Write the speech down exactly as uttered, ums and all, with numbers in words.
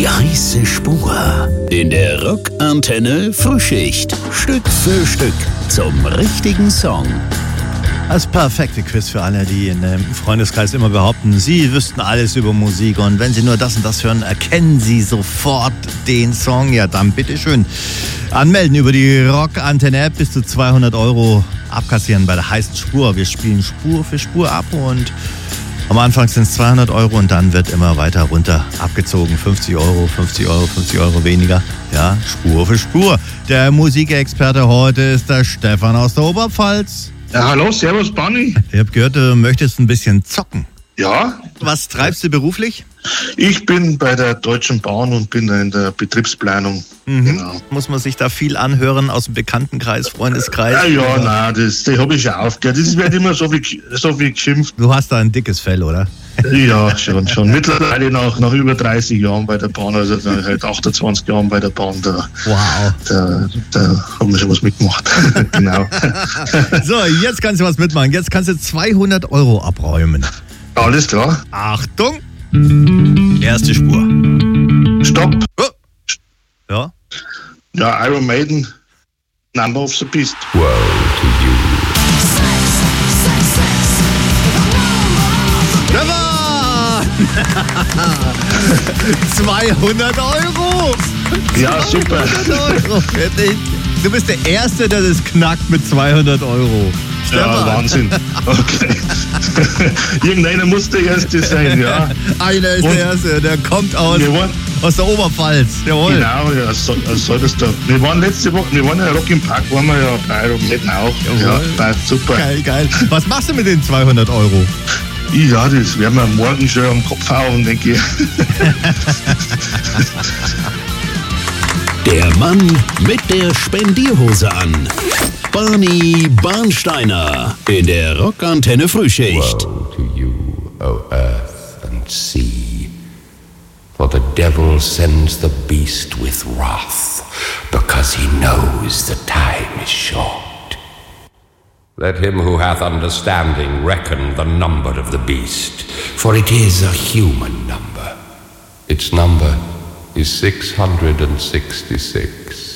heiße Spur in der Rockantenne Frühschicht. Stück für Stück zum richtigen Song. Das perfekte Quiz für alle, die in dem Freundeskreis immer behaupten, sie wüssten alles über Musik und wenn sie nur das und das hören, erkennen sie sofort den Song. Ja, dann bitteschön. Anmelden über die Rockantenne-App, bis zu zweihundert Euro abkassieren bei der heißen Spur. Wir spielen Spur für Spur ab und am Anfang sind es zweihundert Euro und dann wird immer weiter runter abgezogen. fünfzig Euro, fünfzig Euro, fünfzig Euro weniger. Ja, Spur für Spur. Der Musikexperte heute ist der Stefan aus der Oberpfalz. Ja, hallo, servus, Bunny. Ich habe gehört, du möchtest ein bisschen zocken. Ja. Was treibst du beruflich? Ich bin bei der Deutschen Bahn und bin da in der Betriebsplanung. Mhm. Genau. Muss man sich da viel anhören aus dem Bekanntenkreis, Freundeskreis? Ja, ja, nein, das, das habe ich schon aufgehört. Das wird immer so viel, so viel geschimpft. Du hast da ein dickes Fell, oder? Ja, schon, schon. Mittlerweile nach, nach über dreißig Jahren bei der Bahn, also halt achtundzwanzig Jahren bei der Bahn, da, wow. da, da haben wir schon was mitgemacht. Genau. So, jetzt kannst du was mitmachen. Jetzt kannst du zweihundert Euro abräumen. Alles klar. Achtung! Erste Spur. Stopp. Oh. Ja? Ja, Iron Maiden, Number of the Beast. Woe to you. zweihundert Euro! Ja, super. zweihundert Euro. Du bist der Erste, der das knackt mit zweihundert Euro. Stefan. Ja, Wahnsinn. Okay. Irgendeiner muss der Erste sein, ja. Einer ist Und der Erste, der kommt aus, waren, aus der Oberpfalz. Jawohl. Genau, ja, so, so das da. Wir waren letzte Woche, wir waren ja Rock im Park, waren wir ja bei Iron Maiden auch. Jawohl. Ja, passt super. Geil, geil. Was machst du mit den zweihundert Euro? Ja, das werden wir morgen schon am Kopf hauen, denke ich. Der Mann mit der Spendierhose an. Barney Barnsteiner in der Rockantenne Frühschicht. Woe to you, O earth and sea, for the devil sends the beast with wrath, because he knows the time is short. Let him who hath understanding reckon the number of the beast, for it is a human number. Its number is six hundred sixty-six.